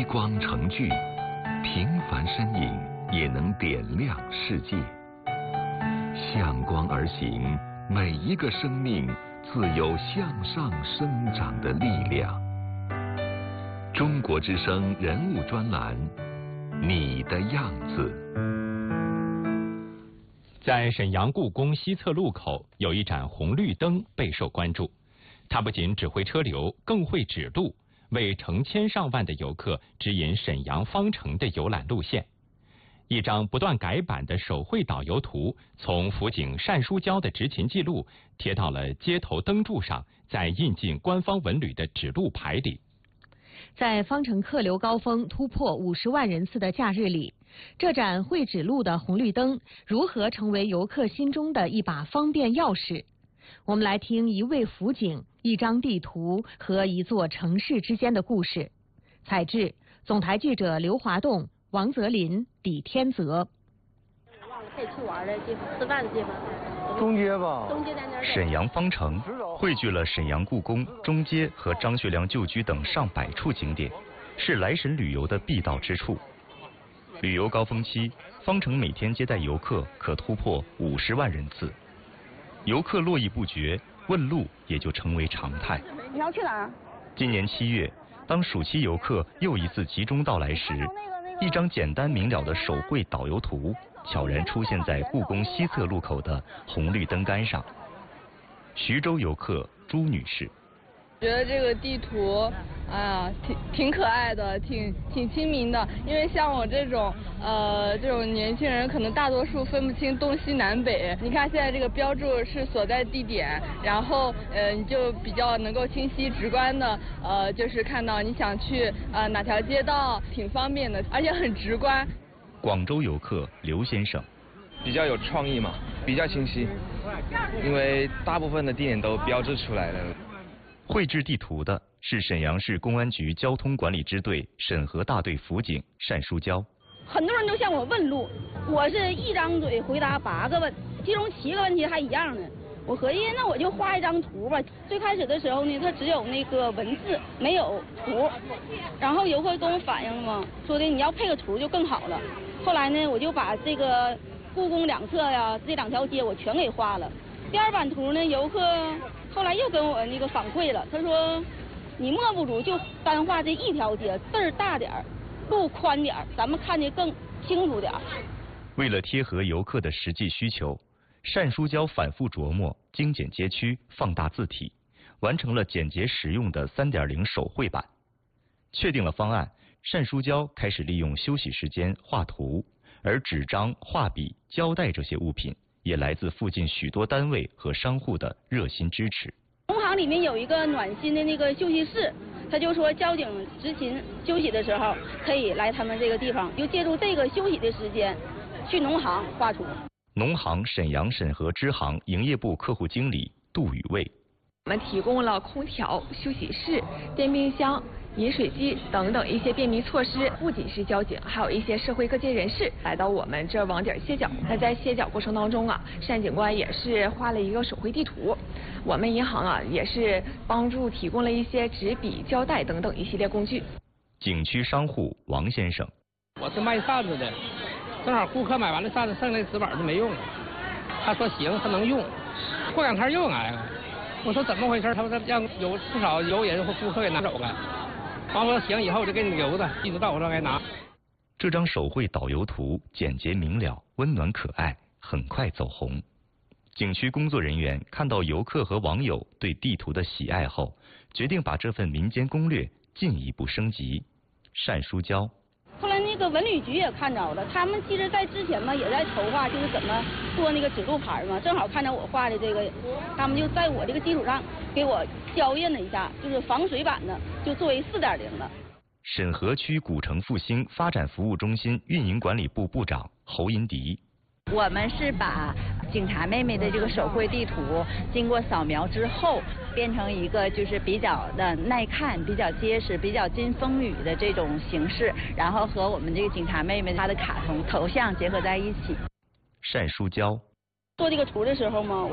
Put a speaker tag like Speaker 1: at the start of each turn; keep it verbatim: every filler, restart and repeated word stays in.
Speaker 1: 光成炬，平凡身影也能点亮世界。向光而行，每一个生命自有向上生长的力量。中国之声人物专栏，你的样子。
Speaker 2: 在沈阳故宫西侧路口有一盏红绿灯备受关注，它不仅指挥车流，更会指路，为成千上万的游客指引沈阳方城的游览路线。一张不断改版的手绘导游图，从辅警单书娇的执勤记录贴到了街头灯柱上，再印进官方文旅的指路牌里。
Speaker 3: 在方城客流高峰突破五十万人次的假日里，这盏会指路的红绿灯如何成为游客心中的一把方便钥匙？我们来听一位辅警、一张地图和一座城市之间的故事。采制：总台记者刘华栋、王泽林、李天泽。
Speaker 4: 可以去玩的地方，吃饭的地方。
Speaker 5: 中街吧。
Speaker 4: 中街在那儿。
Speaker 6: 沈阳方城汇聚了沈阳故宫、中街和张学良旧居等上百处景点，是来沈旅游的必到之处。旅游高峰期，方城每天接待游客可突破五十万人次，游客络绎不绝，问路也就成为常态。
Speaker 4: 你要去哪儿？
Speaker 6: 今年七月，当暑期游客又一次集中到来时，一张简单明了的手绘导游图悄然出现在故宫西侧路口的红绿灯杆上。徐州游客朱女士
Speaker 7: 觉得这个地图，哎呀，挺挺可爱的，挺挺亲民的。因为像我这种呃这种年轻人，可能大多数分不清东西南北。你看现在这个标注是所在地点，然后呃你就比较能够清晰直观的呃就是看到你想去呃哪条街道，挺方便的，而且很直观。
Speaker 6: 广州游客刘先生
Speaker 8: 比较有创意嘛，比较清晰，因为大部分的地点都标志出来了。
Speaker 6: 绘制地图的是沈阳市公安局交通管理支队审核大队辅警单书娇。
Speaker 9: 很多人都向我问路，我是一张嘴回答八个问，其中七个问题还一样呢。我合计那我就画一张图吧。最开始的时候呢，它只有那个文字，没有图。然后游客跟我反映了嘛，说的你要配个图就更好了。后来呢，我就把这个故宫两侧呀，这两条街我全给画了。第二版图呢，游客后来又跟我那个反馈了，他说你莫不如就单画这一条街，字儿大点儿，路宽点儿，咱们看得更清楚点儿。
Speaker 6: 为了贴合游客的实际需求，单书娇反复琢磨精简街区、放大字体，完成了简洁实用的 三点零 手绘版。确定了方案，单书娇开始利用休息时间画图，而纸张、画笔、胶带这些物品也来自附近许多单位和商户的热心支持。
Speaker 9: 农行里面有一个暖心的那个休息室，他就说交警执勤休息的时候可以来他们这个地方，就借助这个休息的时间去农行画图。
Speaker 6: 农行沈阳沈河支行营业部客户经理杜宇卫：
Speaker 10: 我们提供了空调、休息室、电冰箱、饮水机等等一些便民措施，不仅是交警，还有一些社会各界人士来到我们这网点歇脚。那在歇脚过程当中啊，单警官也是画了一个手绘地图。我们银行啊也是帮助提供了一些纸笔、胶带等等一系列工具。
Speaker 6: 景区商户王先生：
Speaker 11: 我是卖扇子的，正好顾客买完了扇子，剩下的纸板就没用了。他说行，他能用，过两天又来了。我说怎么回事？他说让有不少游人或顾客给拿走了。完我说行，以后我就给你留着，一直到我这该拿。
Speaker 6: 这张手绘导游图简洁明了、温暖可爱，很快走红。景区工作人员看到游客和网友对地图的喜爱后，决定把这份民间攻略进一步升级。单书娇：
Speaker 9: 后来那个文旅局也看着了，他们其实在之前嘛也在筹划，就是怎么做那个指路牌嘛，正好看着我画的这个，他们就在我这个基础上给我校印了一下，就是防水版的，就作为 四点零 了。
Speaker 6: 沈河区古城复兴发展服务中心运营管理部部长侯银迪：
Speaker 12: 我们是把警察妹妹的这个手绘地图经过扫描之后，变成一个就是比较的耐看、比较结实、比较经风雨的这种形式，然后和我们这个警察妹妹她的卡通头像结合在一起。
Speaker 6: 单书娇：
Speaker 9: 做这个图的时候嘛，